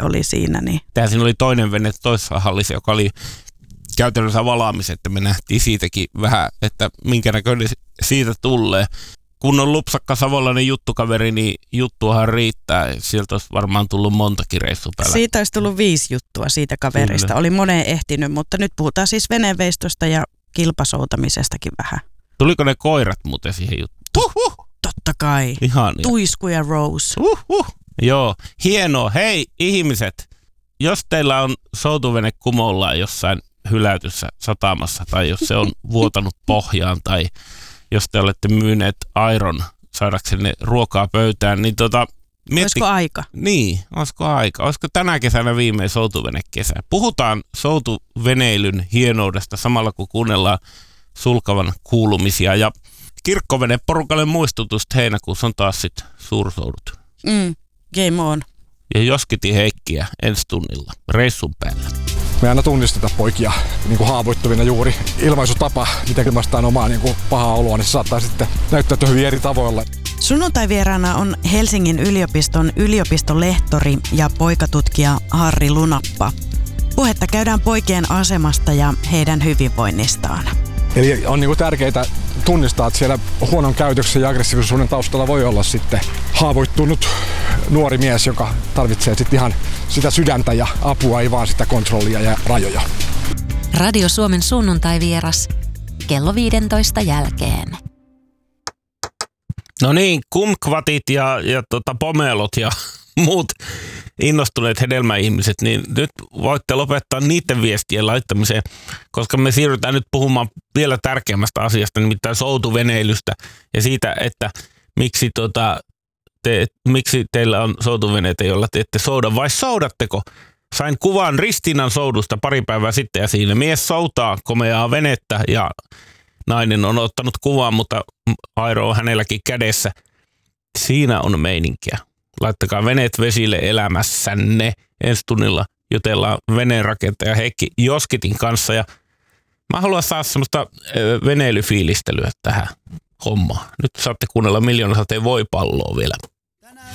oli siinä. Niin. Tää siinä oli toinen vene toisessa hallissa, joka oli käytännössä valaamis, että me nähtiin siitäkin vähän, että minkä näköinen siitä tulee. Kun on lupsakka savolainen juttukaveri, niin juttuahan riittää. Sieltä olisi varmaan tullut montakin reissua päällä. Siitä olisi tullut 5 juttua siitä kaverista. Kyllä. Oli moneen ehtinyt, mutta nyt puhutaan siis veneenveistosta ja kilpasoutamisestakin vähän. Tuliko ne koirat muuten siihen juttuun? Totta kai. Ihania. Tuisku ja Rose. Joo, hienoa. Hei ihmiset, jos teillä on soutuvene kumollaan jossain hylätyssä satamassa tai jos se on vuotanut pohjaan tai jos te olette myyneet Airon saadaksenne ruokaa pöytään, niin olisiko aika? Niin, olisiko aika? Olisiko tänä kesänä viimein soutuvenekesä? Puhutaan soutuveneilyn hienoudesta samalla kun kuunnellaan Sulkavan kuulumisia ja kirkkovene porukalle muistutusta heinäkuussa on taas sit suursoudut. Game on. Ja Joskiti Heikkiä ensi tunnilla reissun päällä. Me aina tunnistetaan poikia niin kuin haavoittuvina juuri. Ilmaisutapa, miten ilmaistaan omaa niin kuin pahaa oloa, niin se saattaa sitten näyttäytyä hyvin eri tavoilla. Sunnuntai-vieraana on Helsingin yliopiston yliopistolehtori ja poikatutkija Harri Lunappa. Puhetta käydään poikien asemasta ja heidän hyvinvoinnistaan. Eli on niin kuin tärkeää tunnistaa, että siellä huonon käytöksen ja aggressiivisuuden taustalla voi olla sitten haavoittunut nuori mies, joka tarvitsee sitten ihan sitä sydäntä ja apua, ei vaan sitä kontrollia ja rajoja. Radio Suomen sunnuntai-vieras kello 15 jälkeen. No niin, kumkvatit ja pomelot ja muut innostuneet hedelmäihmiset, niin nyt voitte lopettaa niiden viestien laittamiseen, koska me siirrytään nyt puhumaan vielä tärkeämmästä asiasta, nimittäin soutuveneilystä ja siitä, että miksi teillä on soutuveneitä, joilla te ette souda vai soudatteko? Sain kuvan Ristiinan soudusta pari päivää sitten ja siinä mies soutaa komeaa venettä ja nainen on ottanut kuvan, mutta Airo on hänelläkin kädessä. Siinä on meininkiä. Laittakaa veneet vesille elämässänne. Ensi tunnilla jutellaan veneenrakentaja Heikki Joskitin kanssa ja mä haluan saada semmoista veneilyfiilistelyä tähän hommaan. Nyt saatte kuunnella Miljoonasateen voipalloa vielä.